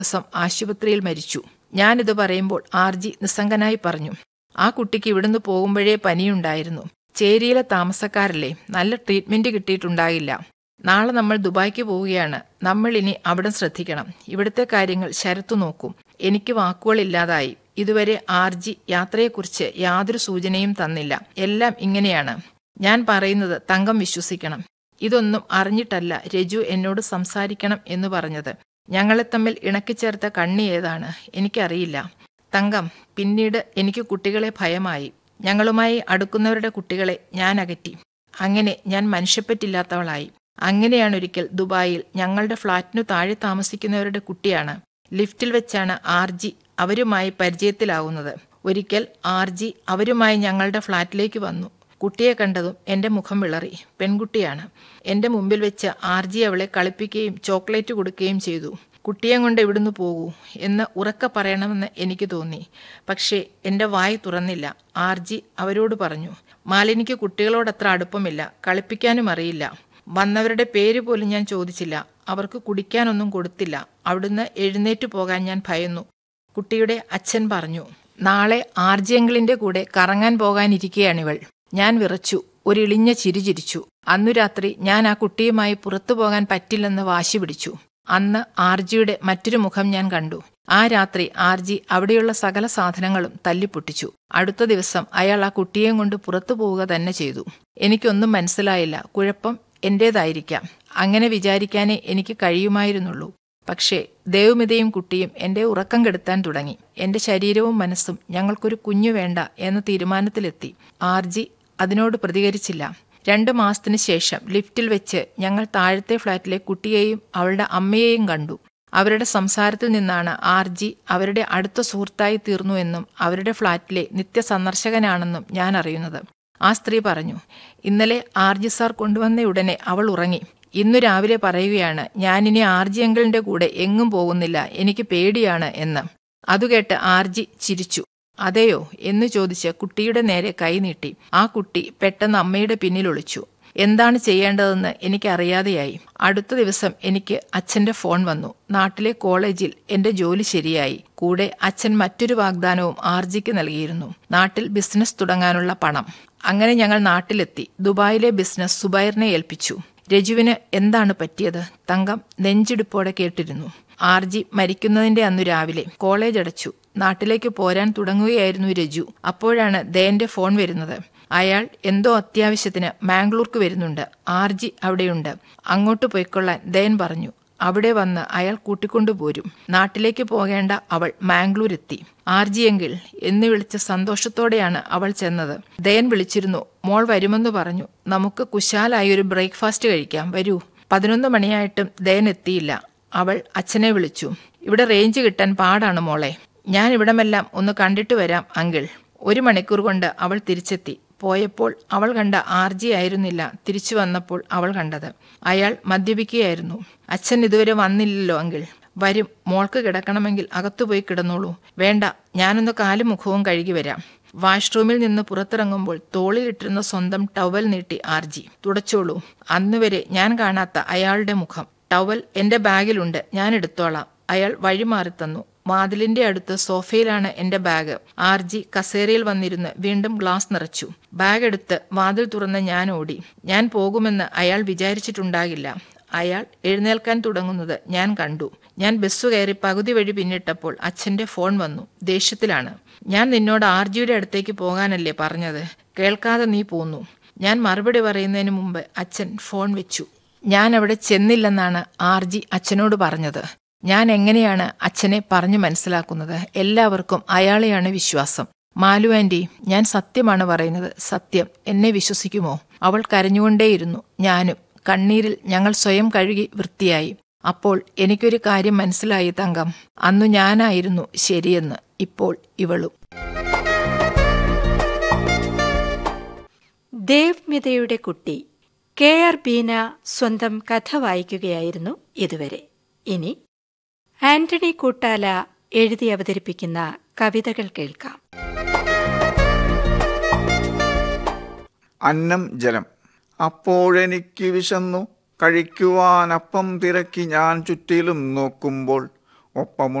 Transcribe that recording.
ദിവസം ആശുപത്രിയിൽ മരിച്ചു. ഞാനിത് പറയുമ്പോൾ ആർജി നിസ്സംഗനായി പറഞ്ഞു, ആ കുട്ടിക്ക് ഇവിടുന്ന് പോകുമ്പോഴേ പനിയുണ്ടായിരുന്നു. ചേരിയിലെ താമസക്കാരല്ലേ, നല്ല ട്രീറ്റ്മെന്റ് കിട്ടിയിട്ടുണ്ടാകില്ല. നാളെ നമ്മൾ ദുബായ്ക്ക് പോവുകയാണ്. നമ്മൾ ഇനി അവിടെ ശ്രദ്ധിക്കണം. ഇവിടുത്തെ കാര്യങ്ങൾ ശരത്തു നോക്കും. എനിക്ക് വാക്കുകളില്ലാതായി. ഇതുവരെ ആർജി യാത്രയെക്കുറിച്ച് യാതൊരു സൂചനയും തന്നില്ല. എല്ലാം ഇങ്ങനെയാണ്. ഞാൻ പറയുന്നത് തങ്കം വിശ്വസിക്കണം. ഇതൊന്നും അറിഞ്ഞിട്ടല്ല രജു എന്നോട് സംസാരിക്കണം എന്ന് പറഞ്ഞത്. ഞങ്ങളെ തമ്മിൽ ഇണക്കിച്ചേർത്ത കണ്ണി ഏതാണ് എനിക്കറിയില്ല. തങ്കം, പിന്നീട് എനിക്ക് കുട്ടികളെ ഭയമായി. ഞങ്ങളുമായി അടുക്കുന്നവരുടെ കുട്ടികളെ ഞാൻ അകറ്റി. അങ്ങനെ ഞാൻ മനുഷ്യപ്പറ്റില്ലാത്തവളായി. അങ്ങനെയാണൊരിക്കൽ ദുബായിൽ ഞങ്ങളുടെ ഫ്ളാറ്റിനു താഴെ താമസിക്കുന്നവരുടെ കുട്ടിയാണ്. ലിഫ്റ്റിൽ വെച്ചാണ് ആർജി അവരുമായി പരിചയത്തിലാവുന്നത്. ഒരിക്കൽ ആർജി അവരുമായി ഞങ്ങളുടെ ഫ്ളാറ്റിലേക്ക് വന്നു. കുട്ടിയെ കണ്ടതും എന്റെ മുഖം വിളറി. പെൺകുട്ടിയാണ്. എന്റെ മുമ്പിൽ വെച്ച് ആർജി അവളെ കളിപ്പിക്കുകയും ചോക്ലേറ്റ് കൊടുക്കുകയും ചെയ്തു. കുട്ടിയെ കൊണ്ട് ഇവിടുന്ന് പോകൂ എന്ന് ഉറക്കെ പറയണമെന്ന് എനിക്ക് തോന്നി. പക്ഷേ എന്റെ വായ് തുറന്നില്ല. ആർജി അവരോട് പറഞ്ഞു, മാലിനിക്ക് കുട്ടികളോടത്ര അടുപ്പമില്ല, കളിപ്പിക്കാനും അറിയില്ല. വന്നവരുടെ പേര് പോലും ഞാൻ ചോദിച്ചില്ല. അവർക്ക് കുടിക്കാനൊന്നും കൊടുത്തില്ല. അവിടുന്ന് എഴുന്നേറ്റു പോകാൻ ഞാൻ ഭയന്നു. കുട്ടിയുടെ അച്ഛൻ പറഞ്ഞു, നാളെ ആർജിയങ്കിളിന്റെ കൂടെ കറങ്ങാൻ പോകാനിരിക്കുകയാണിവൾ. ഞാൻ വിറച്ചു. ഒരിളിഞ്ഞ ചിരി ചിരിച്ചു. അന്നു രാത്രി ഞാൻ ആ കുട്ടിയുമായി പുറത്തു പോകാൻ പറ്റില്ലെന്ന് വാശി പിടിച്ചു. അന്ന് ആർജിയുടെ മറ്റൊരു മുഖം ഞാൻ കണ്ടു. ആ രാത്രി ആർജി അവിടെയുള്ള സകല സാധനങ്ങളും തല്ലിപ്പൊട്ടിച്ചു. അടുത്ത ദിവസം അയാൾ ആ കുട്ടിയെയും കൊണ്ട് പുറത്തു പോവുക തന്നെ ചെയ്തു. എനിക്കൊന്നും മനസ്സിലായില്ല. കുഴപ്പം എന്റേതായിരിക്കാം. അങ്ങനെ വിചാരിക്കാനേ എനിക്ക് കഴിയുമായിരുന്നുള്ളൂ. പക്ഷേ ദേവുമിതയും കുട്ടിയും എന്റെ ഉറക്കം കെടുത്താൻ തുടങ്ങി. എന്റെ ശരീരവും മനസ്സും ഞങ്ങൾക്കൊരു കുഞ്ഞു വേണ്ട എന്ന തീരുമാനത്തിലെത്തി. ആർജി അതിനോട് പ്രതികരിച്ചില്ല. 2 മാസത്തിനു ശേഷം ലിഫ്റ്റിൽ വെച്ച് ഞങ്ങൾ താഴത്തെ ഫ്ളാറ്റിലെ കുട്ടിയെയും അവളുടെ അമ്മയെയും കണ്ടു. അവരുടെ സംസാരത്തിൽ നിന്നാണ് ആർജി അവരുടെ അടുത്ത സുഹൃത്തായി തീർന്നു എന്നും അവരുടെ ഫ്ളാറ്റിലെ നിത്യസന്ദർശകനാണെന്നും ഞാൻ അറിയുന്നത്. ആ സ്ത്രീ പറഞ്ഞു, ഇന്നലെ ആർജി സാർ കൊണ്ടുവന്ന ഉടനെ അവൾ ഉറങ്ങി. ഇന്നു രാവിലെ പറയുകയാണ്, ഞാനിനി ആർജി അങ്കിളിന്റെ കൂടെ എങ്ങും പോകുന്നില്ല, എനിക്ക് പേടിയാണ് എന്ന്. അതുകേട്ട് ആർജി ചിരിച്ചു. അതെയോ എന്ന് ചോദിച്ച് കുട്ടിയുടെ നേരെ കൈനീട്ടി. ആ കുട്ടി പെട്ടെന്ന് അമ്മയുടെ പിന്നിൽ ഒളിച്ചു. എന്താണ് ചെയ്യേണ്ടതെന്ന് എനിക്കറിയാതെയായി. അടുത്ത ദിവസം എനിക്ക് അച്ഛന്റെ ഫോൺ വന്നു. നാട്ടിലെ കോളേജിൽ എന്റെ ജോലി ശരിയായി. കൂടെ അച്ഛൻ മറ്റൊരു വാഗ്ദാനവും ആർജിക്ക് നൽകിയിരുന്നു, നാട്ടിൽ ബിസിനസ് തുടങ്ങാനുള്ള പണം. അങ്ങനെ ഞങ്ങൾ നാട്ടിലെത്തി. ദുബായിലെ ബിസിനസ് സുബൈറിനെ ഏൽപ്പിച്ചു. രജുവിന് എന്താണ് പറ്റിയത്? തങ്കം നെഞ്ചിടിപ്പോടെ കേട്ടിരുന്നു. ആർജി മരിക്കുന്നതിന്റെ അന്നു രാവിലെ കോളേജ് അടച്ചു. നാട്ടിലേക്ക് പോരാൻ തുടങ്ങുകയായിരുന്നു രജു. അപ്പോഴാണ് ദയന്റെ ഫോൺ വരുന്നത്. അയാൾ എന്തോ അത്യാവശ്യത്തിന് മാംഗ്ലൂർക്ക് വരുന്നുണ്ട്. ആർജി അവിടെയുണ്ട്. അങ്ങോട്ട് പോയിക്കൊള്ളാൻ ദയൻ പറഞ്ഞു. അവിടെ വന്ന് അയാൾ കൂട്ടിക്കൊണ്ടുപോരും. നാട്ടിലേക്ക് പോകേണ്ട അവൾ മാംഗ്ലൂരെത്തി. ആർജിയെങ്കിൽ എന്ന് വിളിച്ച സന്തോഷത്തോടെയാണ് അവൾ ചെന്നത്. ദയൻ വിളിച്ചിരുന്നു. മോൾ വരുമെന്ന് പറഞ്ഞു. നമുക്ക് കുശാലായി ഒരു ബ്രേക്ക്ഫാസ്റ്റ് കഴിക്കാം, വരൂ. 11 മണിയായിട്ടും ദയൻ എത്തിയില്ല. അവൾ അച്ഛനെ വിളിച്ചു. ഇവിടെ റേഞ്ച് കിട്ടാൻ പാടാണ് മോളെ. ഞാൻ ഇവിടമെല്ലാം ഒന്ന് കണ്ടിട്ട് വരാം അങ്കിൾ. 1 മണിക്കൂർ കൊണ്ട് അവൾ തിരിച്ചെത്തി. പോയപ്പോൾ അവൾ കണ്ട ആർജി ആയിരുന്നില്ല തിരിച്ചു വന്നപ്പോൾ അവൾ കണ്ടത്. അയാൾ മദ്യപിക്കുകയായിരുന്നു. അച്ഛൻ ഇതുവരെ വന്നില്ലല്ലോ അങ്കിൾ. വരും. മോൾക്ക് കിടക്കണമെങ്കിൽ അകത്തുപോയി കിടന്നോളൂ. വേണ്ട, ഞാനൊന്ന് കാലും മുഖവും കഴുകി വരാം. വാഷ്റൂമിൽ നിന്ന് പുറത്തിറങ്ങുമ്പോൾ തോളിലിട്ടിരുന്ന സ്വന്തം ടവൽ നീട്ടി ആർജി. തുടച്ചോളൂ. അന്നുവരെ ഞാൻ കാണാത്ത അയാളുടെ മുഖം. ടവൽ എന്റെ ബാഗിലുണ്ട്, ഞാൻ എടുത്തോളാം. അയാൾ വഴിമാറി തന്നു. വാതിലിന്റെ അടുത്ത് സോഫയിലാണ് എന്റെ ബാഗ്. ആർജി കസേരയിൽ വന്നിരുന്ന് വീണ്ടും ഗ്ലാസ് നിറച്ചു. ബാഗ് എടുത്ത് വാതിൽ തുറന്ന് ഞാൻ ഓടി. ഞാൻ പോകുമെന്ന് അയാൾ വിചാരിച്ചിട്ടുണ്ടാകില്ല. അയാൾ എഴുന്നേൽക്കാൻ തുടങ്ങുന്നത് ഞാൻ കണ്ടു. ഞാൻ ബസ്സു കയറി പകുതി വഴി പിന്നിട്ടപ്പോൾ അച്ഛന്റെ ഫോൺ വന്നു. ദേഷ്യത്തിലാണ്. ഞാൻ നിന്നോട് ആർജിയുടെ അടുത്തേക്ക് പോകാനല്ലേ പറഞ്ഞത്? കേൾക്കാതെ നീ പോന്നു. ഞാൻ മറുപടി പറയുന്നതിന് മുമ്പ് അച്ഛൻ ഫോൺ വെച്ചു. ഞാൻ അവിടെ ചെന്നില്ലെന്നാണ് ആർജി അച്ഛനോട് പറഞ്ഞത്. ഞാൻ എങ്ങനെയാണ് അച്ഛനെ പറഞ്ഞു മനസ്സിലാക്കുന്നത്? എല്ലാവർക്കും അയാളെയാണ് വിശ്വാസം. മാലു ആന്റി, ഞാൻ സത്യമാണ് പറയുന്നത്, സത്യം. എന്നെ വിശ്വസിക്കുമോ? അവൾ കരഞ്ഞുകൊണ്ടേയിരുന്നു. ഞാനും. കണ്ണീരിൽ ഞങ്ങൾ സ്വയം കഴുകി വൃത്തിയായി. അപ്പോൾ എനിക്കൊരു കാര്യം മനസ്സിലായി തങ്കം. അന്നു ഞാനായിരുന്നു ശരിയെന്ന്. ഇപ്പോൾ ഇവളും. ദേവ്മിതയുടെ കുട്ടി KR ബീന സ്വന്തം കഥ വായിക്കുകയായിരുന്നു ഇതുവരെ. ഇനി ആന്റണി കൂട്ടാല എഴുതി അവതരിപ്പിക്കുന്ന കവിതകൾ കേൾക്കാം. അന്നം ജലം. അപ്പോഴെനിക്ക് വിശന്നു. കഴിക്കുവാൻ അപ്പം തിരക്കി ഞാൻ ചുറ്റിലും നോക്കുമ്പോൾ ഒപ്പം